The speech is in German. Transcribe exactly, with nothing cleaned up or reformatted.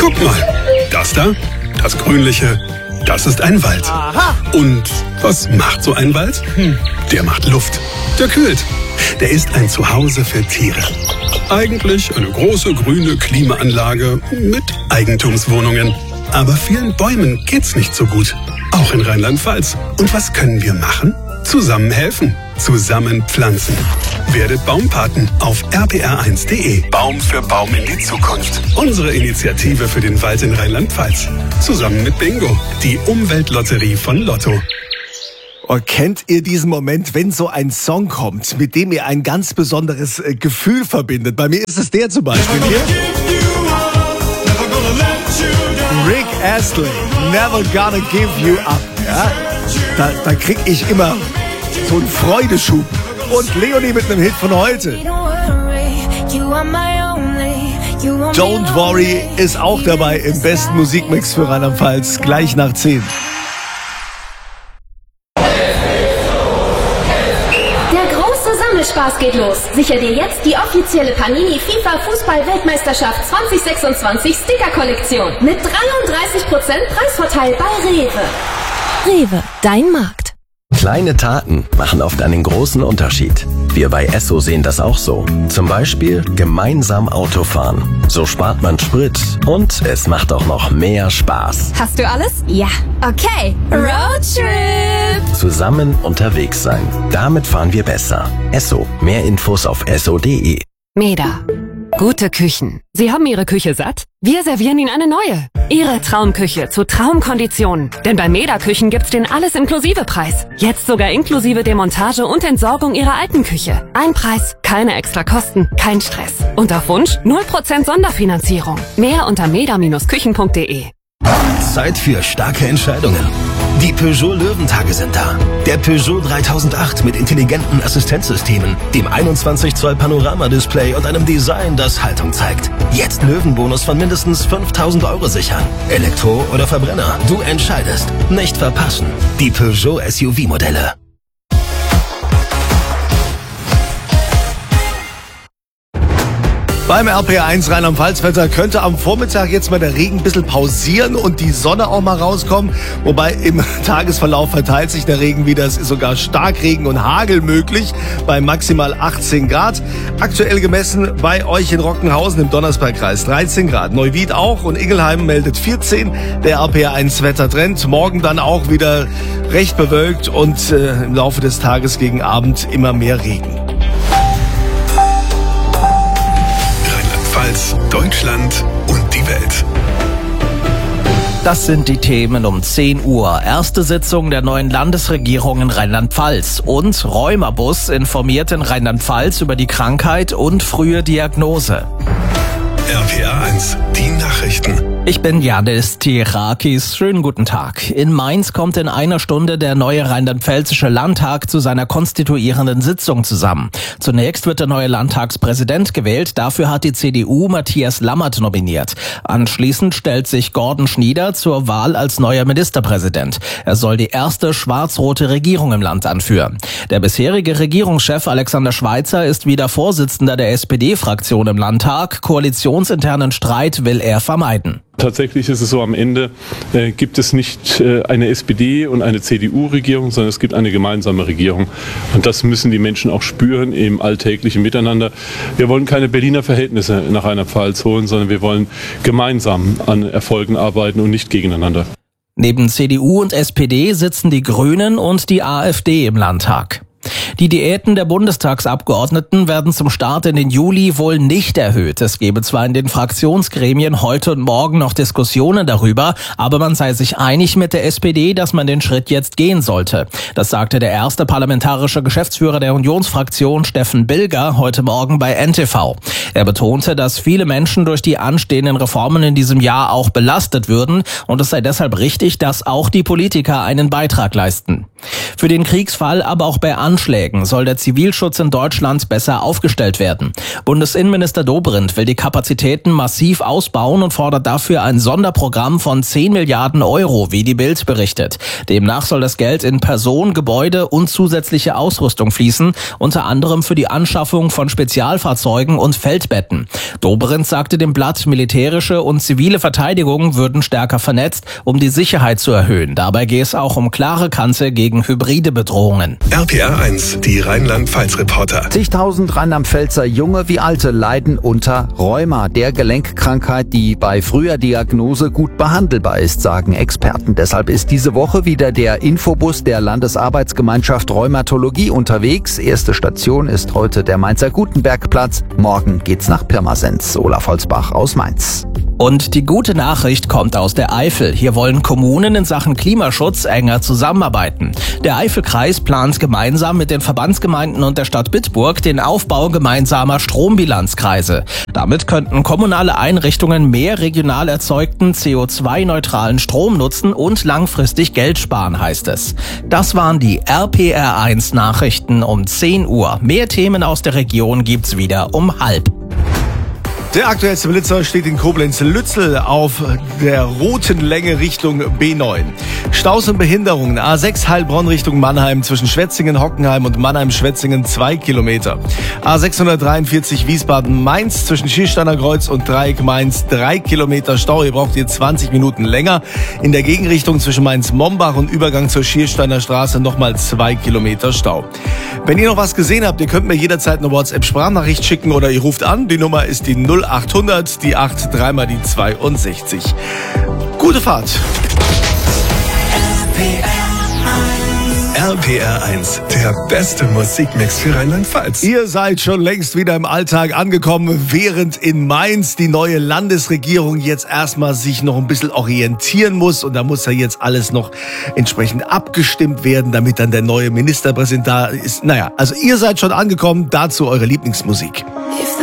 Guck mal, das da, das Grünliche, das ist ein Wald. Aha. Und was macht so ein Wald? Hm, der macht Luft, der kühlt. Der ist ein Zuhause für Tiere. Eigentlich eine große grüne Klimaanlage mit Eigentumswohnungen. Aber vielen Bäumen geht's nicht so gut. Auch in Rheinland-Pfalz. Und was können wir machen? Zusammen helfen. Zusammen pflanzen. Werdet Baumpaten auf r p r eins punkt d e. Baum für Baum in die Zukunft. Unsere Initiative für den Wald in Rheinland-Pfalz. Zusammen mit Bingo, die Umweltlotterie von Lotto. Und kennt ihr diesen Moment, wenn so ein Song kommt, mit dem ihr ein ganz besonderes äh, Gefühl verbindet? Bei mir ist es der zum Beispiel hier. Rick Astley, Never Gonna Give You Up. Ja? Da, da krieg ich immer so einen Freudeschub. Und Leonie mit einem Hit von heute. Don't Worry ist auch dabei im besten Musikmix für Rheinland-Pfalz, gleich nach zehn. Spaß geht los. Sicher dir jetzt die offizielle Panini FIFA Fußball-Weltmeisterschaft zwanzig sechsundzwanzig Sticker-Kollektion mit dreiunddreißig Prozent Preisvorteil bei Rewe. Rewe, dein Markt. Kleine Taten machen oft einen großen Unterschied. Wir bei Esso sehen das auch so. Zum Beispiel gemeinsam Autofahren. So spart man Sprit und es macht auch noch mehr Spaß. Hast du alles? Ja. Okay. Roadtrip! Zusammen unterwegs sein. Damit fahren wir besser. Esso. Mehr Infos auf esso punkt d e. Meda. Gute Küchen. Sie haben Ihre Küche satt? Wir servieren Ihnen eine neue. Ihre Traumküche zu Traumkonditionen. Denn bei Meda Küchen gibt's den Alles-Inklusive-Preis. Jetzt sogar inklusive Demontage und Entsorgung Ihrer alten Küche. Ein Preis, keine extra Kosten, kein Stress. Und auf Wunsch null Prozent Sonderfinanzierung. Mehr unter meda Bindestrich küchen punkt d e. Zeit für starke Entscheidungen. Die Peugeot Löwentage sind da. Der Peugeot dreitausendacht mit intelligenten Assistenzsystemen, dem einundzwanzig Zoll Panorama-Display und einem Design, das Haltung zeigt. Jetzt Löwenbonus von mindestens fünftausend Euro sichern. Elektro oder Verbrenner, du entscheidest. Nicht verpassen. Die Peugeot S U V-Modelle. Beim R P R eins Rheinland-Pfalz-Wetter könnte am Vormittag jetzt mal der Regen ein bisschen pausieren und die Sonne auch mal rauskommen. Wobei im Tagesverlauf verteilt sich der Regen wieder. Es ist sogar Starkregen und Hagel möglich bei maximal achtzehn Grad. Aktuell gemessen bei euch in Rockenhausen im Donnersbergkreis dreizehn Grad. Neuwied auch und Ingelheim meldet vierzehn. Der R P R eins Wettertrend. Morgen dann auch wieder recht bewölkt und äh, im Laufe des Tages gegen Abend immer mehr Regen. Deutschland und die Welt. Das sind die Themen um zehn Uhr. Erste Sitzung der neuen Landesregierung in Rheinland-Pfalz. Und Rheumabus informiert in Rheinland-Pfalz über die Krankheit und frühe Diagnose. R P R eins, die Nachrichten. Ich bin Janis Tirakis. Schönen guten Tag. In Mainz kommt in einer Stunde der neue rheinland-pfälzische Landtag zu seiner konstituierenden Sitzung zusammen. Zunächst wird der neue Landtagspräsident gewählt. Dafür hat die C D U Matthias Lammert nominiert. Anschließend stellt sich Gordon Schnieder zur Wahl als neuer Ministerpräsident. Er soll die erste schwarz-rote Regierung im Land anführen. Der bisherige Regierungschef Alexander Schweitzer ist wieder Vorsitzender der S P D-Fraktion im Landtag. Koalitionsinternen Streit will er vermeiden. Tatsächlich ist es so, am Ende äh, gibt es nicht äh, eine S P D und eine C D U-Regierung, sondern es gibt eine gemeinsame Regierung. Und das müssen die Menschen auch spüren im alltäglichen Miteinander. Wir wollen keine Berliner Verhältnisse nach Rheinland-Pfalz holen, sondern wir wollen gemeinsam an Erfolgen arbeiten und nicht gegeneinander. Neben C D U und S P D sitzen die Grünen und die AfD im Landtag. Die Diäten der Bundestagsabgeordneten werden zum Start in den Juli wohl nicht erhöht. Es gebe zwar in den Fraktionsgremien heute und morgen noch Diskussionen darüber, aber man sei sich einig mit der S P D, dass man den Schritt jetzt gehen sollte. Das sagte der erste parlamentarische Geschäftsführer der Unionsfraktion, Steffen Bilger, heute Morgen bei N T V. Er betonte, dass viele Menschen durch die anstehenden Reformen in diesem Jahr auch belastet würden und es sei deshalb richtig, dass auch die Politiker einen Beitrag leisten. Für den Kriegsfall, aber auch bei Anschlägen soll der Zivilschutz in Deutschland besser aufgestellt werden. Bundesinnenminister Dobrindt will die Kapazitäten massiv ausbauen und fordert dafür ein Sonderprogramm von zehn Milliarden Euro, wie die Bild berichtet. Demnach soll das Geld in Person, Gebäude und zusätzliche Ausrüstung fließen, unter anderem für die Anschaffung von Spezialfahrzeugen und Feldbetten. Dobrindt sagte dem Blatt, militärische und zivile Verteidigung würden stärker vernetzt, um die Sicherheit zu erhöhen. Dabei gehe es auch um klare Kante gegen hybride Bedrohungen. R P R eins, die Rheinland-Pfalz-Reporter. Zigtausend Rheinland-Pfälzer Junge wie Alte leiden unter Rheuma, der Gelenkkrankheit, die bei früher Diagnose gut behandelbar ist, sagen Experten. Deshalb ist diese Woche wieder der Infobus der Landesarbeitsgemeinschaft Rheumatologie unterwegs. Erste Station ist heute der Mainzer Gutenbergplatz. Morgen geht's nach Pirmasens. Olaf Holzbach aus Mainz. Und die gute Nachricht kommt aus der Eifel. Hier wollen Kommunen in Sachen Klimaschutz enger zusammenarbeiten. Der Eifelkreis plant gemeinsam mit den Verbandsgemeinden und der Stadt Bitburg den Aufbau gemeinsamer Strombilanzkreise. Damit könnten kommunale Einrichtungen mehr regional erzeugten C O zwei neutralen Strom nutzen und langfristig Geld sparen, heißt es. Das waren die R P R eins Nachrichten um zehn Uhr. Mehr Themen aus der Region gibt's wieder um halb. Der aktuellste Blitzer steht in Koblenz-Lützel auf der roten Länge Richtung B neun. Staus und Behinderungen. A sechs Heilbronn Richtung Mannheim zwischen Schwetzingen, Hockenheim und Mannheim-Schwetzingen zwei Kilometer. A sechshundertdreiundvierzig Wiesbaden-Mainz zwischen Schiersteiner Kreuz und Dreieck Mainz drei Kilometer Stau. Ihr braucht hier zwanzig Minuten länger. In der Gegenrichtung zwischen Mainz-Mombach und Übergang zur Schiersteiner Straße nochmal zwei Kilometer Stau. Wenn ihr noch was gesehen habt, ihr könnt mir jederzeit eine WhatsApp-Sprachnachricht schicken oder ihr ruft an. Die Nummer ist die null achthundert, die acht, dreimal die zweiundsechzig. Gute Fahrt. R P R eins, der beste Musikmix für Rheinland-Pfalz. Ihr seid schon längst wieder im Alltag angekommen, während in Mainz die neue Landesregierung jetzt erstmal sich noch ein bisschen orientieren muss. Und da muss ja jetzt alles noch entsprechend abgestimmt werden, damit dann der neue Ministerpräsident da ist. Naja, also ihr seid schon angekommen, dazu eure Lieblingsmusik.